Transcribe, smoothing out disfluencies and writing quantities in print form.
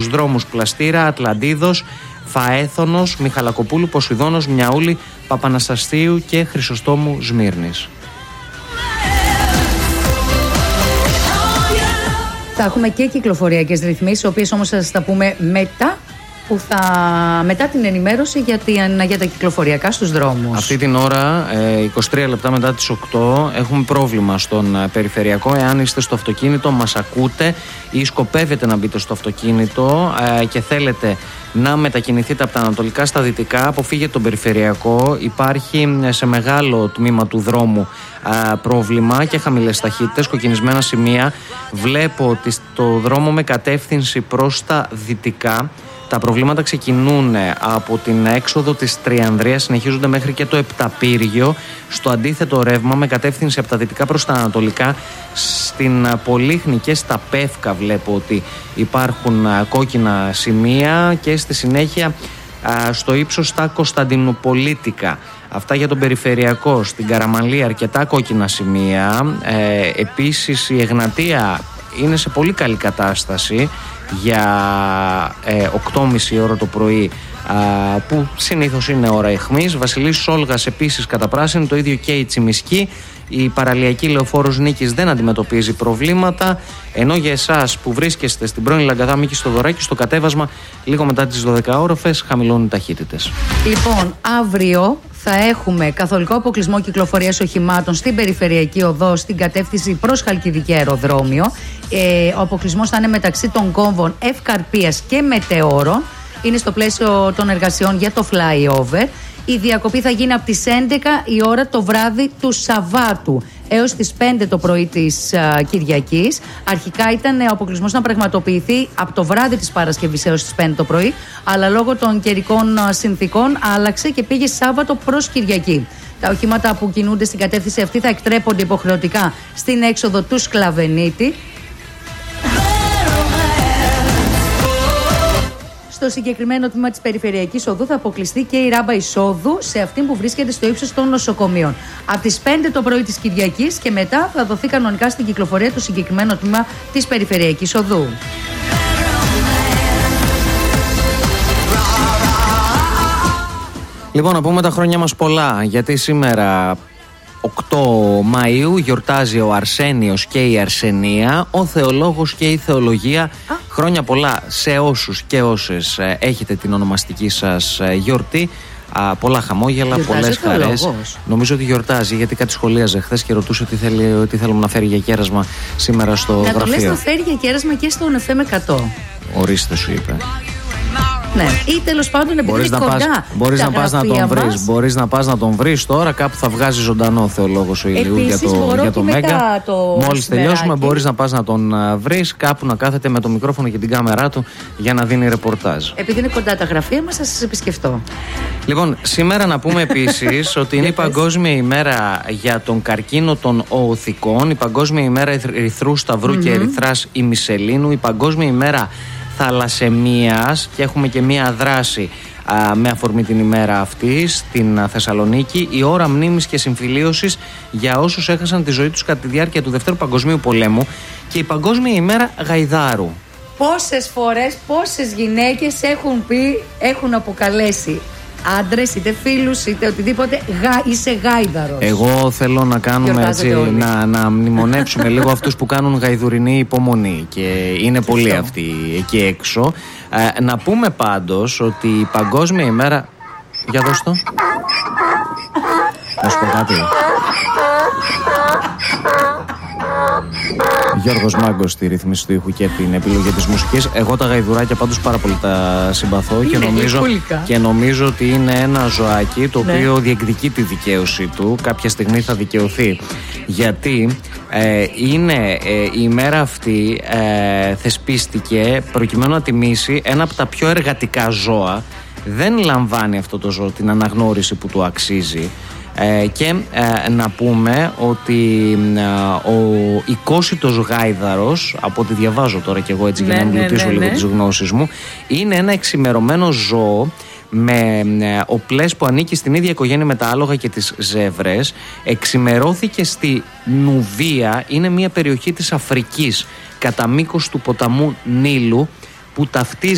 στους δρόμους Πλαστήρα, Ατλαντίδος, Φαέθωνος, Μιχαλακοπούλου, Ποσειδώνος, Μιαούλη, Παπαναστασίου και Χρυσοστόμου Σμύρνης. Θα έχουμε και κυκλοφοριακές ρυθμίσεις, οι οποίες όμως θα σας τα πούμε μετά την ενημέρωση για τα κυκλοφοριακά στους δρόμους. Αυτή την ώρα, 23 λεπτά μετά τις 8, έχουμε πρόβλημα στον περιφερειακό. Εάν είστε στο αυτοκίνητο, μας ακούτε ή σκοπεύετε να μπείτε στο αυτοκίνητο και θέλετε να μετακινηθείτε από τα ανατολικά στα δυτικά, αποφύγετε τον περιφερειακό. Υπάρχει σε μεγάλο τμήμα του δρόμου πρόβλημα και χαμηλές ταχύτητες, κοκκινισμένα σημεία. Βλέπω ότι στο δρόμο με κατεύθυνση προς τα δυτικά τα προβλήματα ξεκινούν από την έξοδο της Τριανδρίας, συνεχίζονται μέχρι και το Επταπύργιο. Στο αντίθετο ρεύμα με κατεύθυνση από τα δυτικά προς τα ανατολικά, στην Πολύχνη και στα Πεύκα βλέπω ότι υπάρχουν κόκκινα σημεία και στη συνέχεια στο ύψος στα Κωνσταντινουπολίτικα. Αυτά για τον περιφερειακό. Στην Καραμανλή αρκετά κόκκινα σημεία. Επίσης η Εγνατία είναι σε πολύ καλή κατάσταση για 8.30 ώρα το πρωί, που συνήθως είναι ώρα αιχμής. Βασιλής Σόλγας επίσης κατά πράσινη, το ίδιο και η Τσιμισκή. Η παραλιακή Λεωφόρος Νίκης δεν αντιμετωπίζει προβλήματα, ενώ για εσάς που βρίσκεστε στην πρώην Λαγκαδά Μίκη Στοδωράκη, στο κατέβασμα λίγο μετά τις 12 ώροφες χαμηλώνουν οι ταχύτητες. Λοιπόν, αύριο θα έχουμε καθολικό αποκλεισμό κυκλοφορίας οχημάτων στην περιφερειακή οδό στην κατεύθυνση προς Χαλκιδική αεροδρόμιο. Ο αποκλεισμός θα είναι μεταξύ των κόμβων Ευκαρπίας και Μετεώρων. Είναι στο πλαίσιο των εργασιών για το flyover. Η διακοπή θα γίνει από τις 11 η ώρα το βράδυ του Σαββάτου έως τις 5 το πρωί της Κυριακής. Αρχικά ήταν ο αποκλεισμός να πραγματοποιηθεί από το βράδυ της Παρασκευής έως τις 5 το πρωί, αλλά λόγω των καιρικών συνθήκων άλλαξε και πήγε Σάββατο προς Κυριακή. Τα οχήματα που κινούνται στην κατεύθυνση αυτή θα εκτρέπονται υποχρεωτικά στην έξοδο του Σκλαβενίτη. Στο συγκεκριμένο τμήμα της περιφερειακής οδού θα αποκλειστεί και η ράμπα εισόδου σε αυτήν που βρίσκεται στο ύψος των νοσοκομείων. Από τις 5 το πρωί της Κυριακής και μετά θα δοθεί κανονικά στην κυκλοφορία το συγκεκριμένο τμήμα της περιφερειακής οδού. Λοιπόν, να πούμε τα χρόνια μας πολλά, γιατί σήμερα 8 Μαΐου γιορτάζει ο Αρσένιος και η Αρσενία, ο θεολόγος και η θεολογία. Χρόνια πολλά σε όσους και όσες έχετε την ονομαστική σας γιορτή. Πολλά χαμόγελα, πολλές χαρές. Νομίζω ότι γιορτάζει, γιατί κάτι σχολίαζε χθες και ρωτούσε τι θέλουμε να φέρει για κέρασμα σήμερα στο γραφείο. Να το λες να φέρει για κέρασμα και στον FM 100. Ορίστε, σου είπε. Ναι, ή τέλος πάντων επειδή είναι κοντά. Μπορείς να πας να τον βρεις. Μπορείς να πας να τον βρεις τώρα. Κάπου θα βγάζει ζωντανό ο θεολόγος ο Ηλιού για το Μέγκα. Μόλις τελειώσουμε, μπορείς να πας να τον βρεις. Κάπου να κάθεται με το μικρόφωνο και την κάμερά του για να δίνει ρεπορτάζ. Επειδή είναι κοντά τα γραφεία μας, θα σας επισκεφτώ. Λοιπόν, σήμερα να πούμε επίσης ότι είναι η Παγκόσμια ημέρα για τον καρκίνο των οοθικών, η Παγκόσμια ημέρα Ερυθρού Σταυρού και Ερυθράς ημισελήνου, η Παγκόσμια ημέρα θαλασσεμίας, και έχουμε και μία δράση με αφορμή την ημέρα αυτή στην Θεσσαλονίκη, η ώρα μνήμης και συμφιλίωσης για όσους έχασαν τη ζωή τους κατά τη διάρκεια του Δευτέρου Παγκοσμίου Πολέμου, και η Παγκόσμια ημέρα Γαϊδάρου. Πόσες φορές, πόσες γυναίκες έχουν αποκαλέσει άντρες, είτε φίλους, είτε οτιδήποτε, είσαι γάιδαρος. Εγώ θέλω να κάνουμε έτσι, να μνημονεύσουμε λίγο αυτούς που κάνουν γαϊδουρινή υπομονή, και είναι πολλοί αυτοί εκεί έξω. Να πούμε πάντως ότι η Παγκόσμια ημέρα... Για δώσ' το. Να σου πω κάτι. Γιώργος Μάγκος στη ρύθμιση του ήχου και την επιλογή της μουσικής. Εγώ τα γαϊδουράκια πάντως πάρα πολύ τα συμπαθώ και νομίζω ότι είναι ένα ζωάκι το οποίο διεκδικεί τη δικαίωση του. Κάποια στιγμή θα δικαιωθεί, γιατί η ημέρα αυτή θεσπίστηκε προκειμένου να τιμήσει ένα από τα πιο εργατικά ζώα. Δεν λαμβάνει αυτό το ζώο την αναγνώριση που του αξίζει. Και να πούμε ότι ο οικόσιτος γάιδαρος, από ό,τι διαβάζω τώρα και εγώ έτσι για να εμπλουτίσω λίγο τις γνώσεις μου, είναι ένα εξημερωμένο ζώο με οπλές που ανήκει στην ίδια οικογένεια με τα άλογα και τις ζεύρες. Εξημερώθηκε στη Νουβία, είναι μια περιοχή της Αφρικής κατά μήκος του ποταμού Νείλου, που ταυτίζει